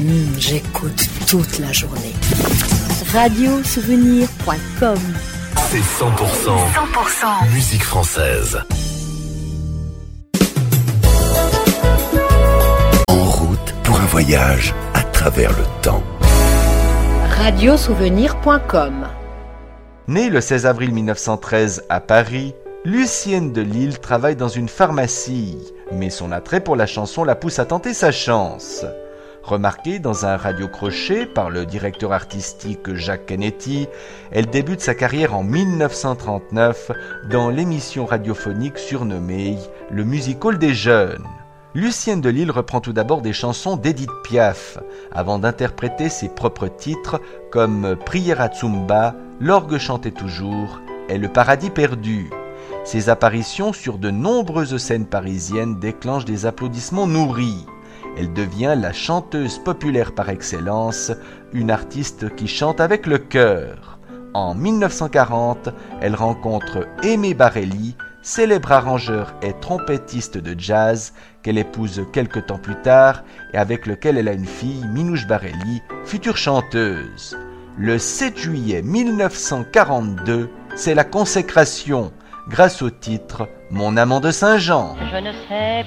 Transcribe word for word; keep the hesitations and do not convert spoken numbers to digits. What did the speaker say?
Mmh, j'écoute toute la journée. radio souvenir point com. C'est cent pour cent, cent pour cent musique française. En route pour un voyage à travers le temps. radio souvenir point com. Née le seize avril mille neuf cent treize à Paris, Lucienne de Lisle travaille dans une pharmacie, mais son attrait pour la chanson la pousse à tenter sa chance. Remarquée dans un radio-crochet par le directeur artistique Jacques Canetti, elle débute sa carrière en mille neuf cent trente-neuf dans l'émission radiophonique surnommée Le Music-Hall des Jeunes. Lucienne de Lisle reprend tout d'abord des chansons d'Édith Piaf, avant d'interpréter ses propres titres comme Prière à Tsumba, L'orgue chantait toujours et Le paradis perdu. Ses apparitions sur de nombreuses scènes parisiennes déclenchent des applaudissements nourris. Elle devient la chanteuse populaire par excellence, une artiste qui chante avec le cœur. En mille neuf cent quarante, elle rencontre Aimé Barelli, célèbre arrangeur et trompettiste de jazz qu'elle épouse quelque temps plus tard et avec lequel elle a une fille, Minouche Barelli, future chanteuse. Le sept juillet mille neuf cent quarante-deux, c'est la consécration grâce au titre « Mon amant de Saint-Jean ». Je ne sais